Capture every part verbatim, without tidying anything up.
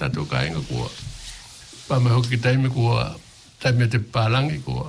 tātou kāinga kua. Pa me hoki taimi kua, taimi te pālangi kua.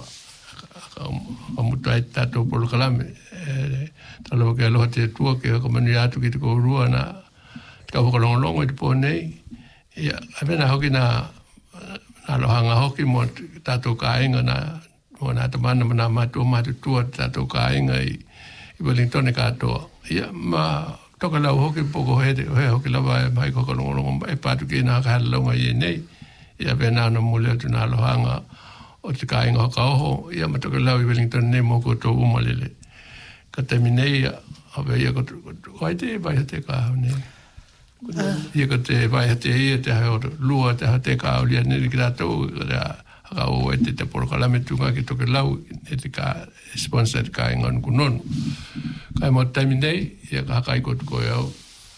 Ka mutai tātou polo kalame. Talo ke aloha te tua ke haka mani atu ki te kourua na ka hokalongolongo i te pō nei. Ia, awena hoki na na lohanga hoki mo tātou kāinga na mo nā tamana mana mātua mātutua tātou kāinga i i Wellington e katoa. Ia, ma toka lau hoki poko he hoki lawa e mai hokalongolongo e pātu ki nā kahalaunga i e nei. Ia, awena na mule atu nā lohanga o te kāinga hoka oho. Ia, ma toka lau i Wellington nei mo koto umalele. Ka temi nei, hawe ia koto, wai te vai te kāho nei. Ia ko te vai te ia te hao lua te hao te kāho lia neri ki tātou, haka o e te te porokalame tunga ki toke lau, e te kā sponsor te kāinga nuku nonu. Kai mo temi nei, ia ka haka i koto koe au.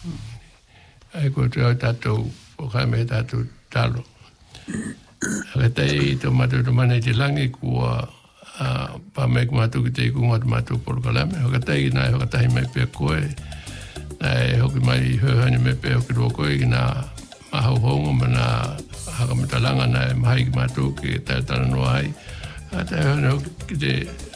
Ai koto au tātou, o kai me tātou talo. Haka tei to mātou to mana i te langi kua Uh, pa me ku matu ki te ikunga tu matu porokalame. Hoka tei nai hoka tahi mai pia koe. Nai hoki mai heuhani me pia hoki rua koe ki nā mahau hongo ma nā haka mitalanga nai mahai ki matu ki tai tana noa ai. Tai heuhani hoki ki te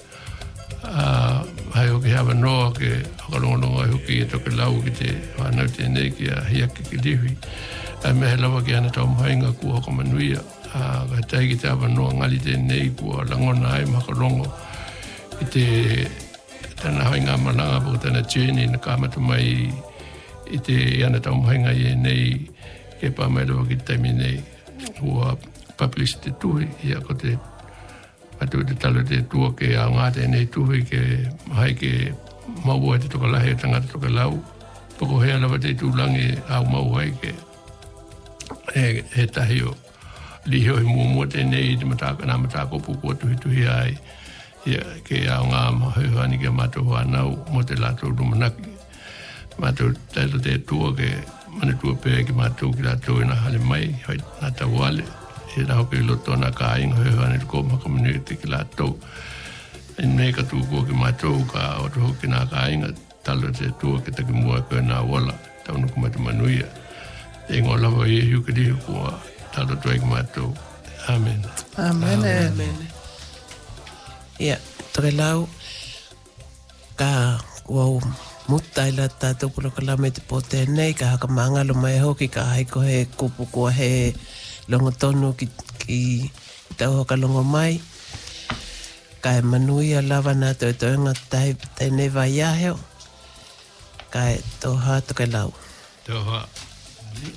uh, hai hoki hawa noa ke hoka longononga hoki e toke lau ki te whanau te nei ki a hiaki ki lihui. Ai mehe lawa ki ana tau mahainga ku hoka manuia. Uh, ka tai ki te awa noa ngali te nei kua langona ai makarongo i te tana hainga malanga po tana tjeni na kāmatu mai i te ana tau mahinga i e nei ke pā mai rawa ki taimi nei hua publish te tuhi ia ko te atu te talo te tua ke a ngāte nei tuhi ke mahai ke maua te toka lahe tangata toka lau poko hea lawa te tūlangi au mau hai ke he, he tahi o liho i mua te nei te mataka nā mataka puku tuhi tuhi ai ia ke au ngā maheuhani ke mātou whanau mo te lātou rumanaki. Mātou taito te tua ke mana tua pēr ki mātou ki lātou i nā hale mai hoi nā tau wale e nā hoki loto nā ka inga heuhani te kō maka manuiti ki lātou. E nei ka tū kua ki mātou ka oto hoki nā ka inga talo te tua ke taki mua koe nā wala tau nuku matu manuia. E ngō lawa i e hiu ki rihu kua talo tuai ki mātou. Amen. Amen. Amen. Ia, tore lau, ka wau mutai la tātou polokalame te po tēnei, ka haka mangalo mai hoki, ka haiko he kupu kua he longo tonu ki, ki tau hoka longo mai, ka e manui a lava nā tau e toenga tēnei vai aheo, ka e toha toke lau. Toha.